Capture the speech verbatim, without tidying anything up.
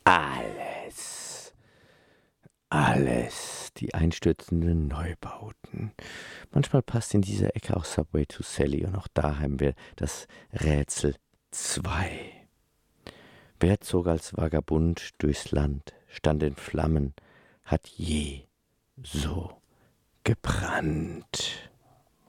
Alles, alles, die einstürzenden Neubauten. Manchmal passt in dieser Ecke auch Subway to Sally und auch da haben wir das Rätsel zwei. Wer zog als Vagabund durchs Land, stand in Flammen, hat je so gebrannt?